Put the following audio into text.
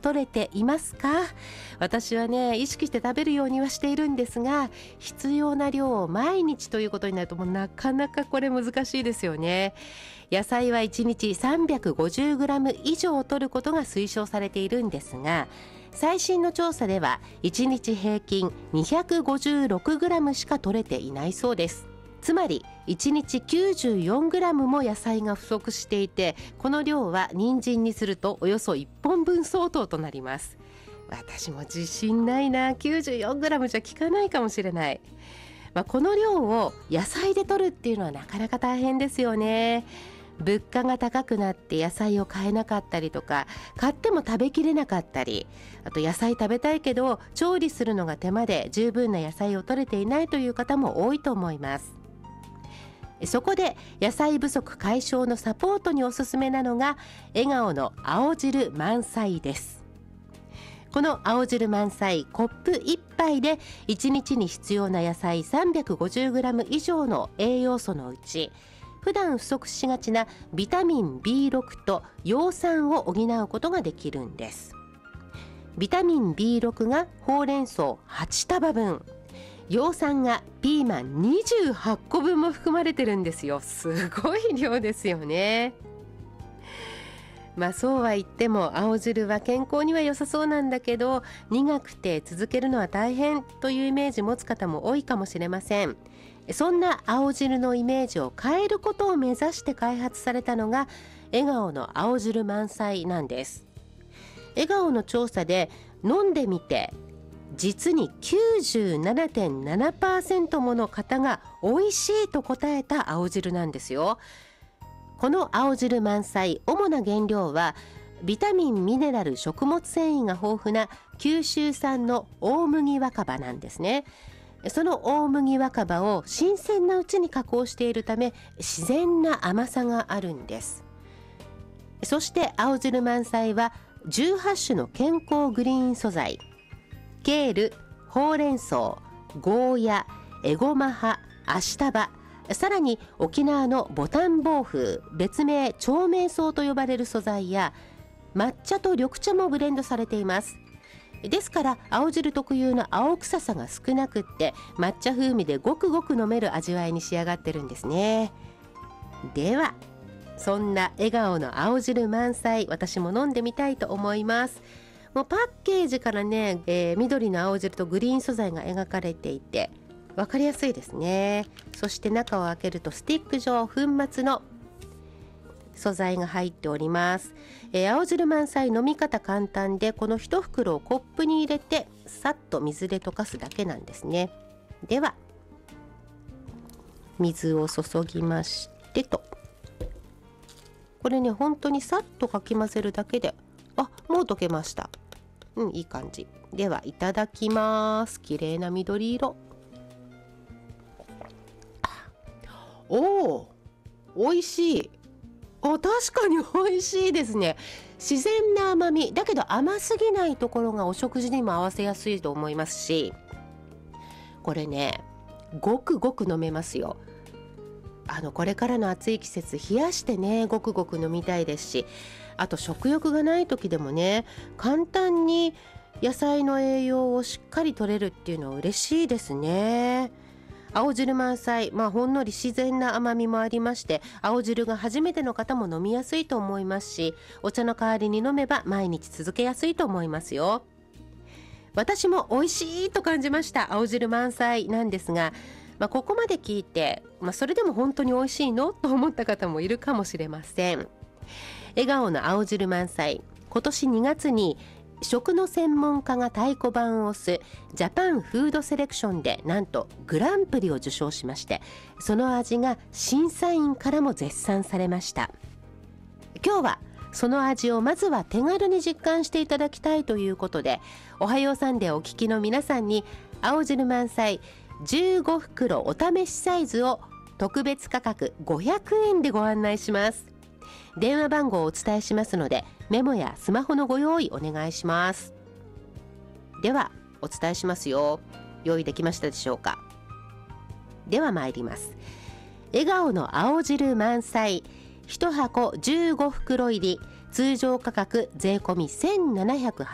取れていますか？私はね、意識して食べるようにはしているんですが、必要な量を毎日ということになるともうなかなかこれ難しいですよね。野菜は1日 350g 以上取ることが推奨されているんですが、最新の調査では1日平均 256g しか取れていないそうです。つまり1日 94g も野菜が不足していて、この量は人参にするとおよそ1本分相当となります。私も自信ないな、94g じゃ効かないかもしれない。この量を野菜で取るっていうのはなかなか大変ですよね。物価が高くなって野菜を買えなかったりとか、買っても食べきれなかったり、あと野菜食べたいけど調理するのが手間で十分な野菜を取れていないという方も多いと思います。そこで野菜不足解消のサポートにおすすめなのが笑顔の青汁満載です。この青汁満載コップ1杯で1日に必要な野菜 350g 以上の栄養素のうち、普段不足しがちなビタミン B6 と葉酸を補うことができるんです。ビタミン B6 がほうれん草8束分、葉酸がピーマン28個分も含まれてるんですよ。すごい量ですよね。そうは言っても青汁は健康には良さそうなんだけど、苦くて続けるのは大変というイメージ持つ方も多いかもしれません。そんな青汁のイメージを変えることを目指して開発されたのが笑顔の青汁満載なんです。笑顔の調査で飲んでみて実に 97.7% もの方が美味しいと答えた青汁なんですよ。この青汁満載、主な原料はビタミン、ミネラル、食物繊維が豊富な九州産の大麦若葉なんですね。その大麦若葉を新鮮なうちに加工しているため自然な甘さがあるんです。そして青汁満載は18種の健康グリーン素材、ケール、ほうれん草、ゴーヤ、エゴマ葉、アシタバ、さらに沖縄のボタンボウフウ、別名長命草と呼ばれる素材や抹茶と緑茶もブレンドされています。ですから青汁特有の青臭さが少なくって抹茶風味でごくごく飲める味わいに仕上がってるんですね。ではそんな笑顔の青汁満載、私も飲んでみたいと思います。もうパッケージからね、緑の青汁とグリーン素材が描かれていて分かりやすいですね。そして中を開けるとスティック状粉末の素材が入っております。青汁満載飲み方簡単で、この1袋をコップに入れてさっと水で溶かすだけなんですね。では水を注ぎましてと、これね本当にさっとかき混ぜるだけで、もう溶けました。いい感じ。ではいただきます。綺麗な緑色。美味しい。確かに美味しいですね。自然な甘みだけど甘すぎないところがお食事にも合わせやすいと思いますし、これねごくごく飲めますよ。これからの暑い季節冷やしてねごくごく飲みたいですし、あと食欲がない時でもね簡単に野菜の栄養をしっかり取れるっていうのは嬉しいですね。青汁満載、ほんのり自然な甘みもありまして、青汁が初めての方も飲みやすいと思いますし、お茶の代わりに飲めば毎日続けやすいと思いますよ。私も美味しいと感じました青汁満載なんですが、ここまで聞いて、それでも本当に美味しいのと思った方もいるかもしれません。笑顔の青汁満載、今年2月に食の専門家が太鼓判を押すジャパンフードセレクションでなんとグランプリを受賞しまして、その味が審査員からも絶賛されました。今日はその味をまずは手軽に実感していただきたいということで、おはようサンデーお聞きの皆さんに青汁満載15袋お試しサイズを特別価格500円でご案内します。電話番号をお伝えしますのでメモやスマホのご用意お願いします。ではお伝えしますよ。用意できましたでしょうか。では参ります。笑顔の青汁満載1箱15袋入り、通常価格税込み1780円。